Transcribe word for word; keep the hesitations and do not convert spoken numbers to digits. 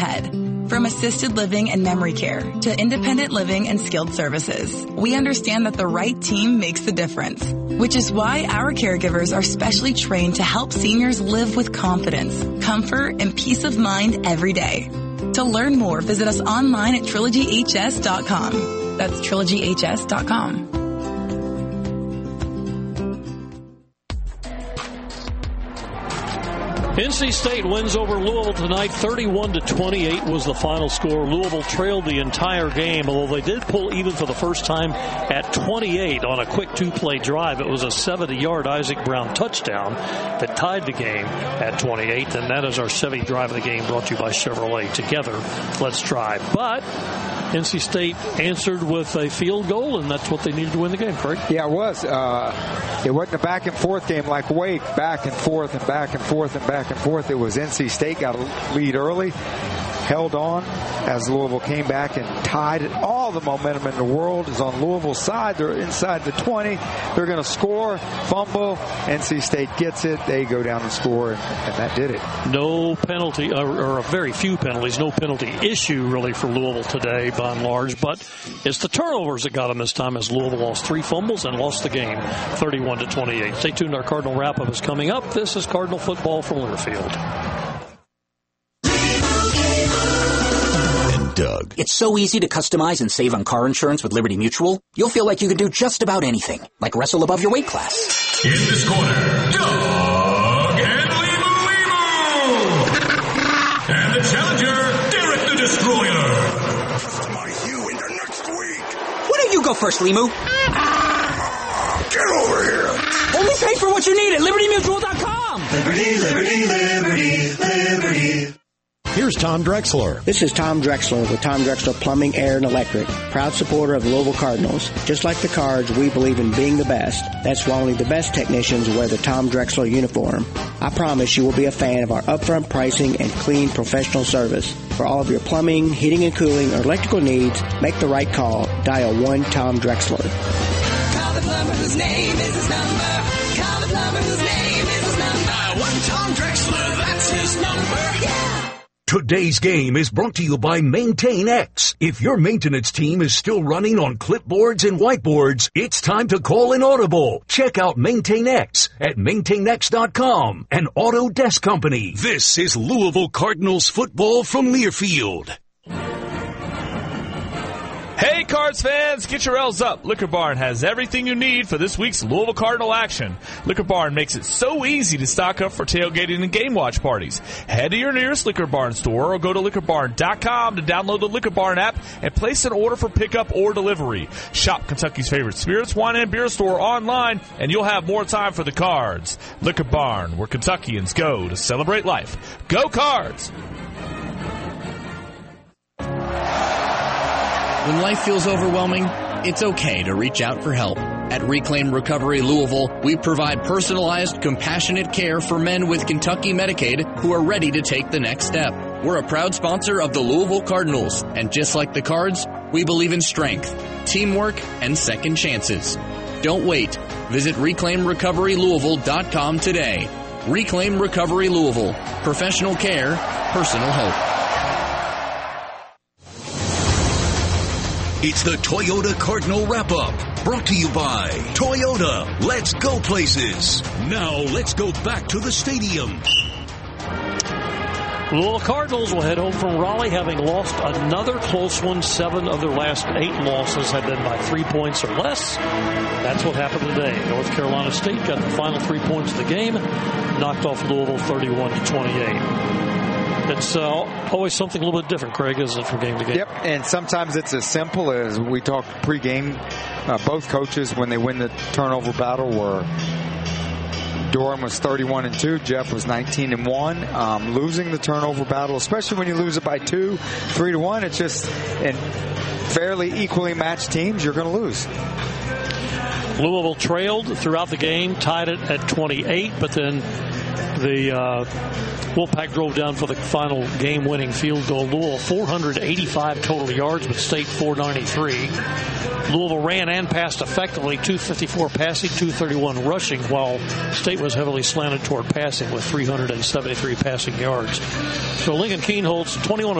ahead. From assisted living and memory care to independent living and skilled services, we understand that the right team makes the difference, which is why our caregivers are specially trained to help seniors live with confidence, comfort, and peace of mind every day. To learn more, visit us online at trilogy h s dot com. That's trilogy h s dot com. N C State wins over Louisville tonight. thirty-one to twenty-eight was the final score. Louisville trailed the entire game, although they did pull even for the first time at twenty-eight on a quick two-play drive. It was a seventy-yard Isaac Brown touchdown that tied the game at twenty-eight, and that is our seventh drive of the game, brought to you by Chevrolet. Together, let's drive. But N C State answered with a field goal, and that's what they needed to win the game, Craig. Yeah, it was. Uh, it wasn't a back-and-forth game like Wake, back and forth and back and forth and back and forth. It was N C State got a lead early, held on as Louisville came back and tied it. All the momentum in the world is on Louisville's side. They're inside the twenty. They're going to score, fumble. N C State gets it. They go down and score, and, and that did it. No penalty, or, or a very few penalties. No penalty issue, really, for Louisville today, by and large. But it's the turnovers that got them this time, as Louisville lost three fumbles and lost the game thirty-one to twenty-eight. Stay tuned. Our Cardinal wrap-up is coming up. This is Cardinal football from Learfield. Doug. It's so easy to customize and save on car insurance with Liberty Mutual. You'll feel like you can do just about anything, like wrestle above your weight class. In this corner, Doug and Limu Limu! And the challenger, Derek the Destroyer. My you into next week. Why don't you go first, Limu? Get over here. Only pay for what you need at liberty mutual dot com. Liberty, liberty, liberty, liberty. Here's Tom Drexler. This is Tom Drexler with Tom Drexler Plumbing, Air, and Electric. Proud supporter of the Louisville Cardinals. Just like the Cards, we believe in being the best. That's why only the best technicians wear the Tom Drexler uniform. I promise you will be a fan of our upfront pricing and clean professional service. For all of your plumbing, heating and cooling, or electrical needs, make the right call. Dial one Tom Drexler. Call the plumber whose name is his number. Call the plumber whose name is his number. Dial one Tom Drexler, that's his number. Yeah. Today's game is brought to you by Maintain X. If your maintenance team is still running on clipboards and whiteboards, it's time to call an Audible. Check out Maintain X at maintain x dot com, an Autodesk company. This is Louisville Cardinals football from Learfield. Hey, Cards fans, get your L's up. Liquor Barn has everything you need for this week's Louisville Cardinal action. Liquor Barn makes it so easy to stock up for tailgating and game watch parties. Head to your nearest Liquor Barn store or go to liquor barn dot com to download the Liquor Barn app and place an order for pickup or delivery. Shop Kentucky's favorite spirits, wine, and beer store online, and you'll have more time for the Cards. Liquor Barn, where Kentuckians go to celebrate life. Go Cards! When life feels overwhelming, it's okay to reach out for help. At Reclaim Recovery Louisville, we provide personalized, compassionate care for men with Kentucky Medicaid who are ready to take the next step. We're a proud sponsor of the Louisville Cardinals, and just like the Cards, we believe in strength, teamwork, and second chances. Don't wait. Visit reclaim recovery louisville dot com today. Reclaim Recovery Louisville. Professional care, personal hope. It's the Toyota Cardinal Wrap-Up, brought to you by Toyota. Let's go places. Now let's go back to the stadium. Louisville Cardinals will head home from Raleigh, having lost another close one. Seven of their last eight losses have been by three points or less. That's what happened today. North Carolina State got the final three points of the game, knocked off Louisville thirty-one to twenty-eight. It's uh, always something a little bit different, Craig, isn't it, from game to game? Yep, and sometimes it's as simple as we talked pregame. Uh, both coaches, when they win the turnover battle, were Durham was thirty-one and two, Jeff was nineteen and one. Um, losing the turnover battle, especially when you lose it by two, three to one, it's just in fairly equally matched teams, you're going to lose. Louisville trailed throughout the game, tied it at twenty-eight, but then the uh, Wolfpack drove down for the final game-winning field goal. Louisville four hundred eighty-five total yards, but State four ninety-three. Louisville ran and passed effectively, two fifty-four passing, two thirty-one rushing, while State was heavily slanted toward passing with three hundred seventy-three passing yards. So Lincoln Keen holds twenty-one